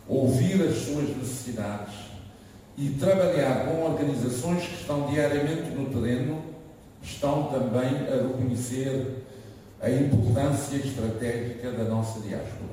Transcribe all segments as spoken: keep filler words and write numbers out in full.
ouvir as suas necessidades e trabalhar com organizações que estão diariamente no terreno, estão também a reconhecer a importância estratégica da nossa diáspora.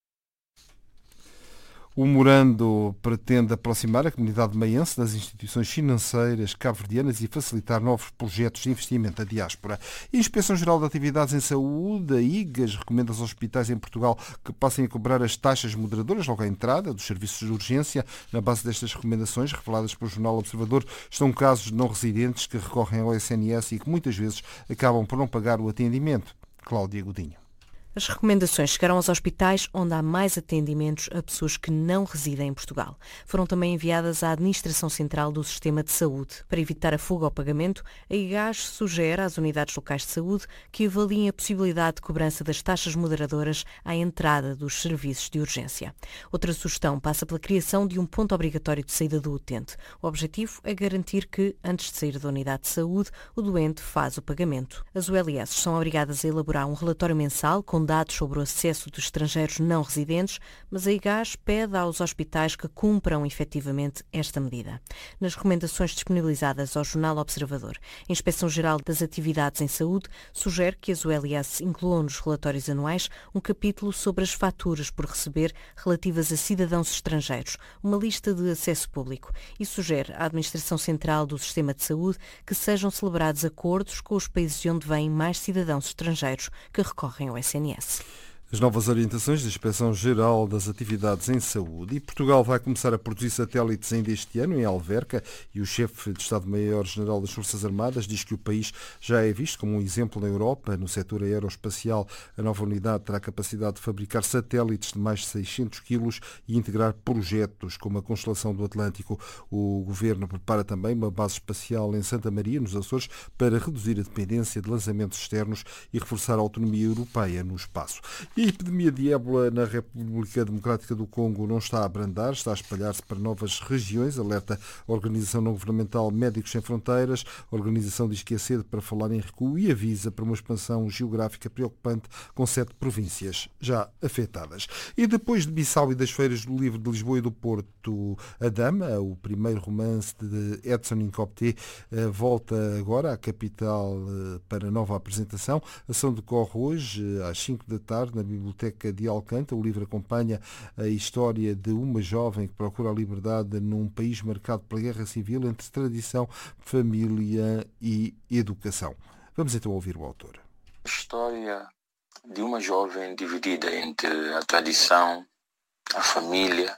O memorando pretende aproximar a comunidade meiense das instituições financeiras cabo-verdianas e facilitar novos projetos de investimento da diáspora. A Inspeção-Geral de Atividades em Saúde, a I G A S, recomenda aos hospitais em Portugal que passem a cobrar as taxas moderadoras logo à entrada dos serviços de urgência. Na base destas recomendações, reveladas pelo Jornal Observador, estão casos de não residentes que recorrem ao S N S e que muitas vezes acabam por não pagar o atendimento. Cláudia Godinho. As recomendações chegaram aos hospitais onde há mais atendimentos a pessoas que não residem em Portugal. Foram também enviadas à Administração Central do Sistema de Saúde. Para evitar a fuga ao pagamento, a I G A S sugere às unidades locais de saúde que avaliem a possibilidade de cobrança das taxas moderadoras à entrada dos serviços de urgência. Outra sugestão passa pela criação de um ponto obrigatório de saída do utente. O objetivo é garantir que, antes de sair da unidade de saúde, o doente faz o pagamento. As U L S são obrigadas a elaborar um relatório mensal com dados sobre o acesso de estrangeiros não residentes, mas a I G A S pede aos hospitais que cumpram efetivamente esta medida. Nas recomendações disponibilizadas ao Jornal Observador, a Inspeção-Geral das Atividades em Saúde sugere que as U L S incluam nos relatórios anuais um capítulo sobre as faturas por receber relativas a cidadãos estrangeiros, uma lista de acesso público, e sugere à Administração Central do Sistema de Saúde que sejam celebrados acordos com os países de onde vêm mais cidadãos estrangeiros que recorrem ao S N S. As novas orientações da Inspeção-Geral das Atividades em Saúde. E Portugal vai começar a produzir satélites ainda este ano, em Alverca, e o chefe de Estado-Maior-General das Forças Armadas diz que o país já é visto como um exemplo na Europa. No setor aeroespacial, a nova unidade terá capacidade de fabricar satélites de mais de seiscentos quilos e integrar projetos como a Constelação do Atlântico. O governo prepara também uma base espacial em Santa Maria, nos Açores, para reduzir a dependência de lançamentos externos e reforçar a autonomia europeia no espaço. E a epidemia de ébola na República Democrática do Congo não está a abrandar, está a espalhar-se para novas regiões, alerta a Organização Não-Governamental Médicos Sem Fronteiras. A organização diz que é cedo para falar em recuo e avisa para uma expansão geográfica preocupante com sete províncias já afetadas. E depois de Bissau e das Feiras do Livro de Lisboa e do Porto, A Dama, o primeiro romance de Edson Incopté, volta agora à capital para nova apresentação. A ação decorre hoje às cinco da tarde na Biblioteca de Alcântara. O livro acompanha a história de uma jovem que procura a liberdade num país marcado pela guerra civil entre tradição, família e educação. Vamos então ouvir o autor. A história de uma jovem dividida entre a tradição, a família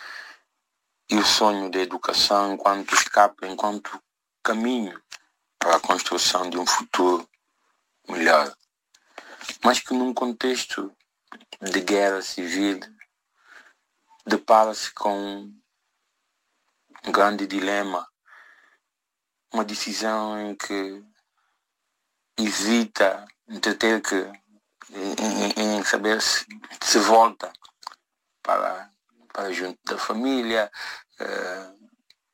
e o sonho da educação enquanto escape, enquanto caminho para a construção de um futuro melhor. Mas que num contexto de guerra civil depara-se com um grande dilema, uma decisão em que hesita de ter que em, em saber se, se volta para, para junto da família, uh,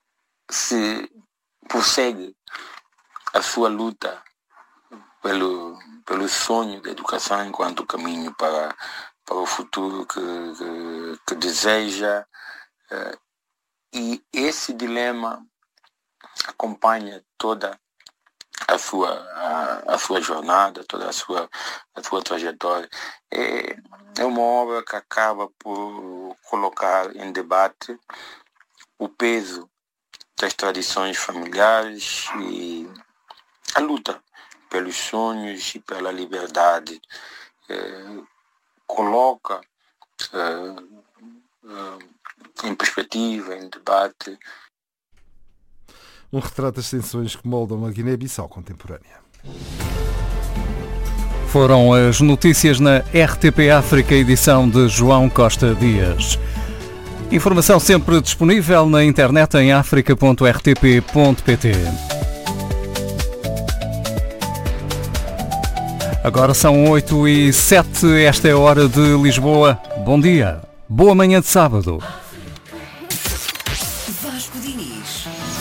se prossegue a sua luta pelo, pelo sonho da educação enquanto caminho para, para o futuro que, que, que deseja. Uh, e esse dilema acompanha toda a sua, a, a sua jornada, toda a sua, a sua trajetória. É, é uma obra que acaba por colocar em debate o peso das tradições familiares e a luta pelos sonhos e pela liberdade. É, coloca é, é, em perspectiva, em debate. Um retrato das tensões que moldam a Guiné-Bissau contemporânea. Foram as notícias na R T P África, edição de João Costa Dias. Informação sempre disponível na internet em africa ponto r t p ponto p t. Agora são oito e sete, esta é a hora de Lisboa. Bom dia, boa manhã de sábado.